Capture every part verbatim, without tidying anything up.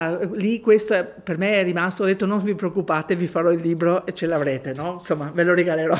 Lì questo è, per me è rimasto, ho detto non vi preoccupate, vi farò il libro e ce l'avrete, no? Insomma, ve lo regalerò.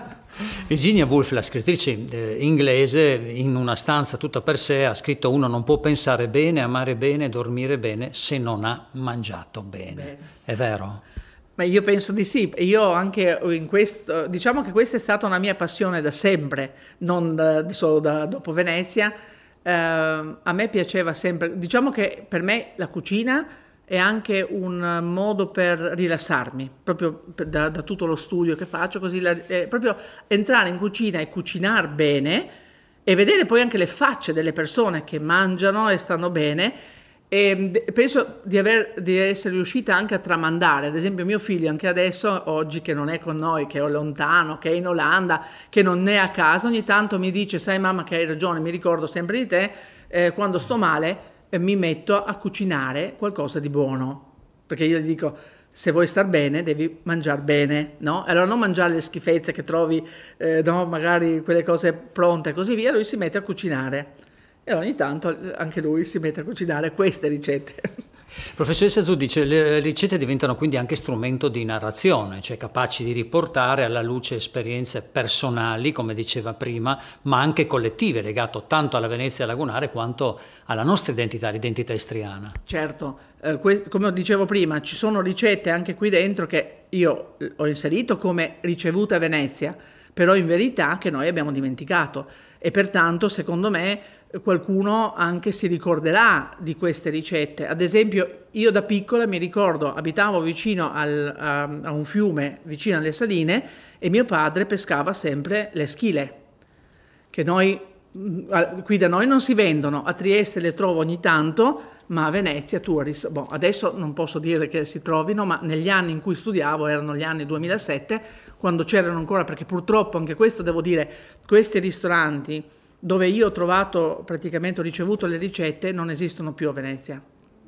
Virginia Woolf, la scrittrice eh, inglese, in una stanza tutta per sé ha scritto: uno non può pensare bene, amare bene, dormire bene se non ha mangiato bene. Bene. È vero? Ma io penso di sì, io anche in questo, diciamo che questa è stata una mia passione da sempre, non da- solo da, dopo Venezia. Eh, a me piaceva sempre, diciamo che per me la cucina è anche un modo per rilassarmi, proprio per- da, da tutto lo studio che faccio, così la- eh, proprio entrare in cucina e cucinar bene e vedere poi anche le facce delle persone che mangiano e stanno bene. E mh, penso di, aver, di essere riuscita anche a tramandare, ad esempio mio figlio anche adesso, oggi che non è con noi, che è lontano, che è in Olanda, che non è a casa, ogni tanto mi dice: sai mamma che hai ragione, mi ricordo sempre di te, eh, quando sto male eh, mi metto a cucinare qualcosa di buono, perché io gli dico: se vuoi star bene devi mangiare bene, no? Allora non mangiare le schifezze che trovi, eh, no? Magari quelle cose pronte e così via, lui si mette a cucinare. E ogni tanto anche lui si mette a cucinare queste ricette. Professoressa Giudice, le ricette diventano quindi anche strumento di narrazione, cioè capaci di riportare alla luce esperienze personali, come diceva prima, ma anche collettive, legato tanto alla Venezia lagunare quanto alla nostra identità, l'identità istriana. Certo, eh, quest- come dicevo prima, ci sono ricette anche qui dentro che io eh, ho inserito come ricevute a Venezia, però in verità che noi abbiamo dimenticato e pertanto secondo me eh, qualcuno anche si ricorderà di queste ricette. Ad esempio, io da piccola mi ricordo, abitavo vicino al- a, a un fiume, vicino alle Saline, e mio padre pescava sempre le schile che noi, mh, qui da noi non si vendono, a Trieste le trovo ogni tanto, ma a Venezia tu, boh, adesso non posso dire che si trovino, ma negli anni in cui studiavo, erano gli anni duemilasette, quando c'erano ancora, perché purtroppo anche questo devo dire, questi ristoranti dove io ho trovato, praticamente ho ricevuto le ricette, non esistono più a Venezia.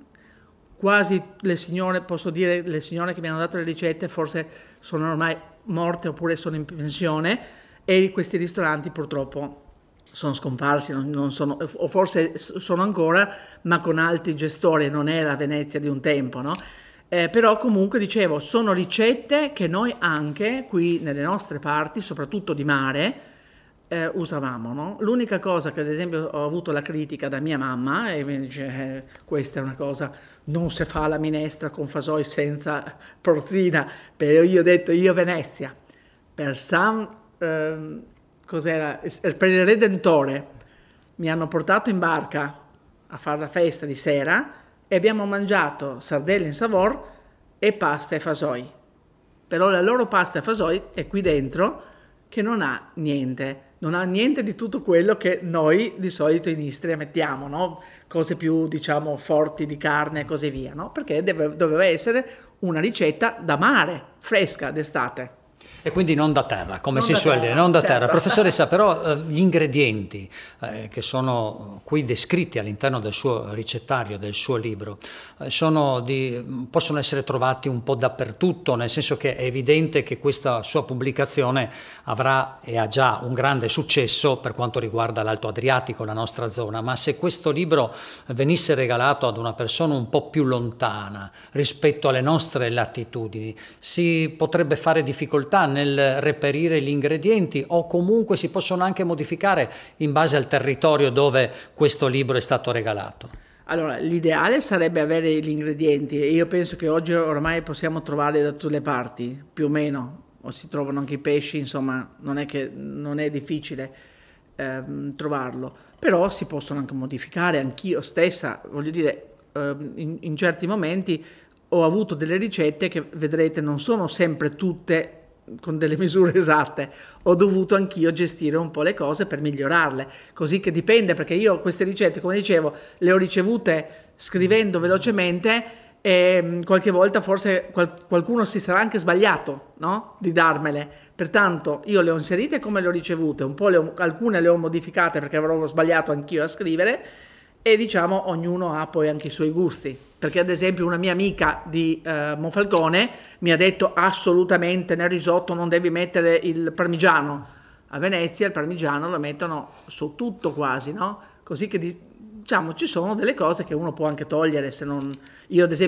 Quasi le signore, posso dire, le signore che mi hanno dato le ricette forse sono ormai morte oppure sono in pensione e questi ristoranti purtroppo sono scomparsi, non, non sono, o forse sono ancora, ma con altri gestori, non è la Venezia di un tempo, no? Eh, però comunque dicevo, sono ricette che noi anche qui nelle nostre parti, soprattutto di mare, eh, usavamo, no? L'unica cosa che ad esempio ho avuto la critica da mia mamma e mi dice eh, questa è una cosa, non si fa la minestra con fasoi senza porzina, però io ho detto io Venezia, per San, ehm, cos'era, per il Redentore mi hanno portato in barca a fare la festa di sera e abbiamo mangiato sardelle in Savor e pasta e fasoi. Però la loro pasta e fasoi è qui dentro che non ha niente, non ha niente di tutto quello che noi di solito in Istria mettiamo, no? Cose più, diciamo, forti di carne e così via, no? Perché deve- doveva essere una ricetta da mare, fresca d'estate, E quindi non da terra, come non si da suol dire, terra, non da terra. certo. Professoressa, però eh, gli ingredienti eh, che sono qui descritti all'interno del suo ricettario, del suo libro, eh, sono di, possono essere trovati un po' dappertutto, nel senso che è evidente che questa sua pubblicazione avrà e ha già un grande successo per quanto riguarda l'Alto Adriatico, la nostra zona, ma se questo libro venisse regalato ad una persona un po' più lontana rispetto alle nostre latitudini, si potrebbe fare difficoltà nel reperire gli ingredienti o comunque si possono anche modificare in base al territorio dove questo libro è stato regalato. Allora, l'ideale sarebbe avere gli ingredienti e io penso che oggi ormai possiamo trovarli da tutte le parti, più o meno, o si trovano anche i pesci, insomma, non è che non è difficile ehm, trovarlo, però si possono anche modificare, anch'io stessa, voglio dire, ehm, in, in certi momenti ho avuto delle ricette che vedrete non sono sempre tutte con delle misure esatte, ho dovuto anch'io gestire un po' le cose per migliorarle, così che dipende, perché io queste ricette, come dicevo, le ho ricevute scrivendo velocemente e qualche volta forse qual- qualcuno si sarà anche sbagliato, no? Di darmele. Pertanto io le ho inserite come le ho ricevute, un po' le ho- alcune le ho modificate perché avrò sbagliato anch'io a scrivere e diciamo ognuno ha poi anche i suoi gusti. Perché ad esempio una mia amica di eh, Monfalcone mi ha detto assolutamente nel risotto non devi mettere il parmigiano. A Venezia il parmigiano lo mettono su tutto quasi, no? Così che diciamo ci sono delle cose che uno può anche togliere se non... Io ad esempio